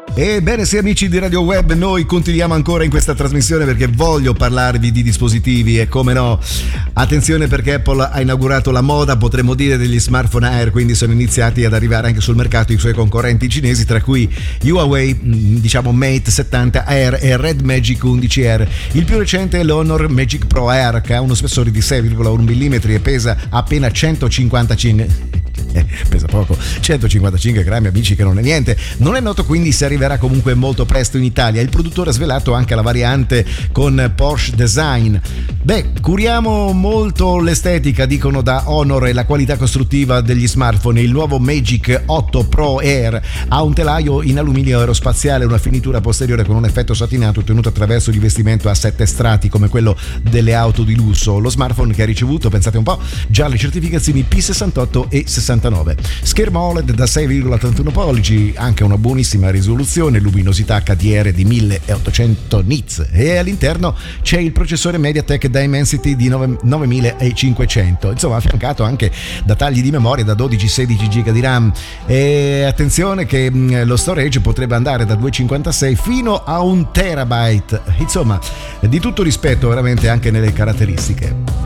Ebbene sì, amici di Radio Web, noi continuiamo ancora in questa trasmissione perché voglio parlarvi di dispositivi e come no, attenzione perché Apple ha inaugurato la moda, potremmo dire, degli smartphone Air, quindi sono iniziati ad arrivare anche sul mercato i suoi concorrenti cinesi, tra cui Huawei, diciamo Mate 70 Air e Red Magic 11 Air. Il più recente è l'Honor Magic Pro Air, che ha uno spessore di 6,1 mm e pesa appena 155 pesa poco, 155 grammi, amici, che non è niente. Non è noto quindi se arriverà comunque molto presto in Italia. Il produttore ha svelato anche la variante con Porsche Design. Curiamo molto l'estetica, dicono da Honor, e la qualità costruttiva degli smartphone. Il nuovo Magic 8 Pro Air ha un telaio in alluminio aerospaziale e una finitura posteriore con un effetto satinato ottenuto attraverso rivestimento a 7 strati come quello delle auto di lusso. Lo smartphone che ha ricevuto, pensate un po', già le certificazioni P68 e 69. Schermo OLED da 6,31 pollici, anche una buonissima risoluzione, luminosità HDR di 1800 nits e all'interno c'è il processore MediaTek Dimensity di 9500, insomma affiancato anche da tagli di memoria da 12-16 GB di RAM. E attenzione che lo storage potrebbe andare da 256 fino a 1 terabyte, insomma di tutto rispetto veramente anche nelle caratteristiche.